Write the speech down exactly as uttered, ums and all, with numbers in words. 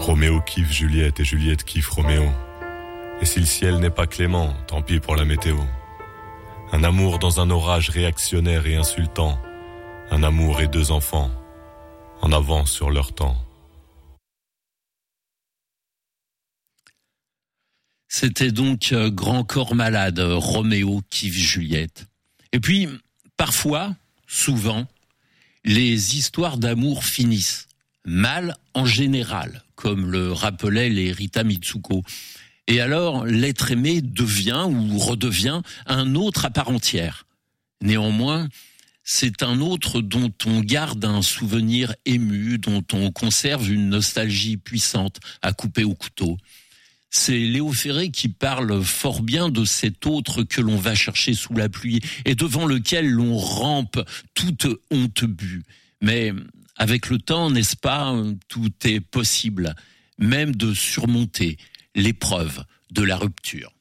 Roméo kiffe Juliette et Juliette kiffe Roméo. Et si le ciel n'est pas clément, tant pis pour la météo. Un amour dans un orage réactionnaire et insultant. Un amour et deux enfants, en avance sur leur temps. C'était donc euh, Grand Corps Malade, Roméo kiffe Juliette. Et puis, parfois, souvent, les histoires d'amour finissent mal en général, comme le rappelait les Rita Mitsuko. Et alors, l'être aimé devient ou redevient un autre à part entière. Néanmoins, c'est un autre dont on garde un souvenir ému, dont on conserve une nostalgie puissante à couper au couteau. C'est Léo Ferré qui parle fort bien de cet autre que l'on va chercher sous la pluie et devant lequel l'on rampe toute honte bue. Mais avec le temps, n'est-ce pas, tout est possible, même de surmonter l'épreuve de la rupture.